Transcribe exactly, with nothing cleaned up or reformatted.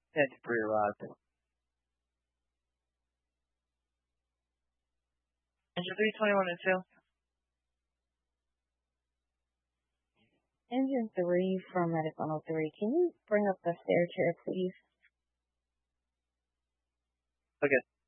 Engine pre-arrived. Engine three twenty-one and two. Engine three from Medic one oh three. Can you bring up the stair chair, please? Okay.